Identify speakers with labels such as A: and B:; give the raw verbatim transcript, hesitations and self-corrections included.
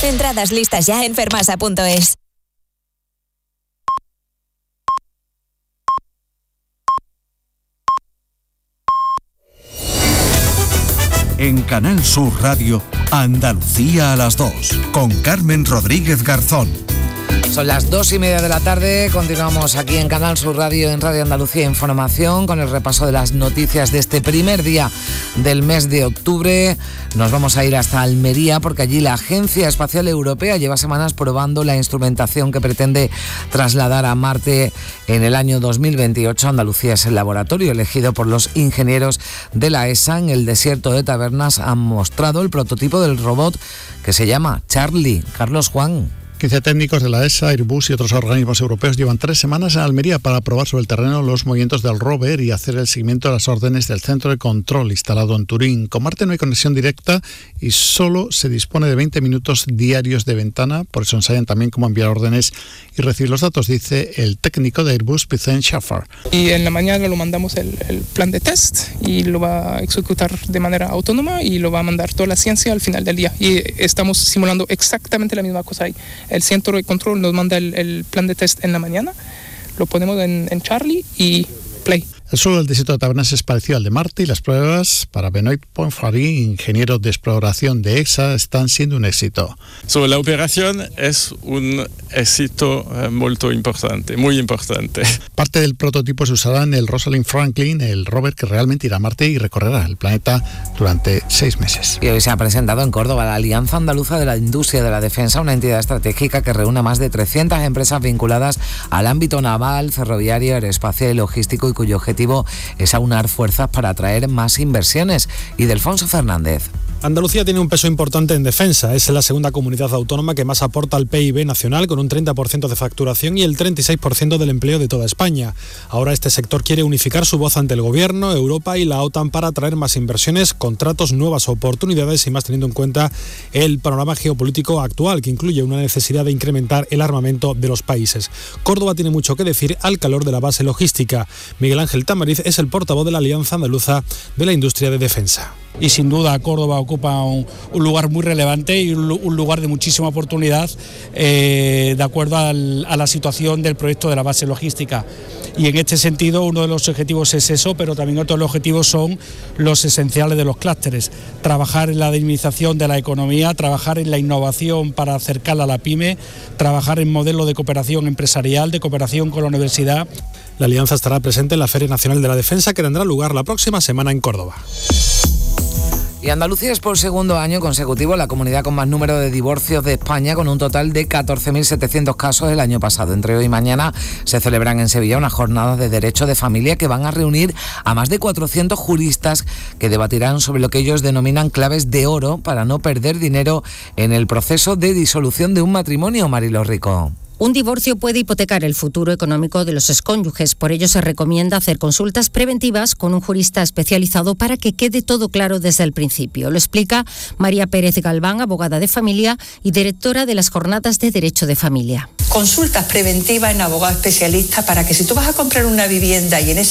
A: Entradas listas ya en fermasa punto es.
B: En Canal Sur Radio, Andalucía a las dos, con Carmen Rodríguez Garzón.
C: Son las dos y media de la tarde, continuamos aquí en Canal Sur Radio, en Radio Andalucía Información, con el repaso de las noticias de este primer día del mes de octubre. Nos vamos a ir hasta Almería, porque allí la Agencia Espacial Europea lleva semanas probando la instrumentación que pretende trasladar a Marte en el año dos mil veintiocho. Andalucía es el laboratorio elegido por los ingenieros de la E S A. En el desierto de Tabernas han mostrado el prototipo del robot que se llama Charlie. Carlos Juan.
D: quince técnicos de la E S A, Airbus y otros organismos europeos llevan tres semanas en Almería para probar sobre el terreno los movimientos del rover y hacer el seguimiento de las órdenes del centro de control instalado en Turín. Con Marte no hay conexión directa y solo se dispone de veinte minutos diarios de ventana, por eso ensayan también cómo enviar órdenes y recibir los datos, dice el técnico de Airbus, Vicent Schaffer.
E: Y en la mañana lo mandamos el, el plan de test y lo va a ejecutar de manera autónoma y lo va a mandar toda la ciencia al final del día. Y estamos simulando exactamente la misma cosa ahí. El centro de control nos manda el, el plan de test en la mañana, lo ponemos en, en Charlie y play.
D: El suelo del desierto de Tabernas es parecido al de Marte y las pruebas para Benoit Poinfary, ingeniero de exploración de E S A, están siendo un éxito.
F: So, la operación es un éxito muy importante, muy importante.
D: Parte del prototipo se usará en el Rosalind Franklin, el rover que realmente irá a Marte y recorrerá el planeta durante seis meses.
C: Y hoy se ha presentado en Córdoba la Alianza Andaluza de la Industria de la Defensa, una entidad estratégica que reúne a más de trescientas empresas vinculadas al ámbito naval, ferroviario, aeroespacial y logístico, y cuyo objetivo es aunar fuerzas para atraer más inversiones. Y Delfonso Fernández.
G: Andalucía tiene un peso importante en defensa. Es la segunda comunidad autónoma que más aporta al P I B nacional, con un treinta por ciento de facturación y el treinta y seis por ciento del empleo de toda España. Ahora este sector quiere unificar su voz ante el Gobierno, Europa y la OTAN para atraer más inversiones, contratos, nuevas oportunidades y más teniendo en cuenta el panorama geopolítico actual, que incluye una necesidad de incrementar el armamento de los países. Córdoba tiene mucho que decir al calor de la base logística. Miguel Ángel Tamariz es el portavoz de la Alianza Andaluza de la Industria de Defensa.
H: Y sin duda Córdoba ocupa un, un lugar muy relevante y un, un lugar de muchísima oportunidad eh, de acuerdo al, a la situación del proyecto de la base logística. Y en este sentido uno de los objetivos es eso, pero también otros los objetivos son los esenciales de los clústeres. Trabajar en la dinamización de la economía, trabajar en la innovación para acercarla a la pyme, trabajar en modelos de cooperación empresarial, de cooperación con la universidad.
G: La alianza estará presente en la Feria Nacional de la Defensa, que tendrá lugar la próxima semana en Córdoba.
C: Y Andalucía es por segundo año consecutivo la comunidad con más número de divorcios de España, con un total de catorce mil setecientos casos el año pasado. Entre hoy y mañana se celebran en Sevilla unas jornadas de derecho de familia que van a reunir a más de cuatrocientos juristas que debatirán sobre lo que ellos denominan claves de oro para no perder dinero en el proceso de disolución de un matrimonio. Marilo Rico.
I: Un divorcio puede hipotecar el futuro económico de los excónyuges. Por ello se recomienda hacer consultas preventivas con un jurista especializado para que quede todo claro desde el principio. Lo explica María Pérez Galván, abogada de familia y directora de las Jornadas de Derecho de Familia.
J: Consultas preventivas en abogado especialista para que si tú vas a comprar una vivienda y en esa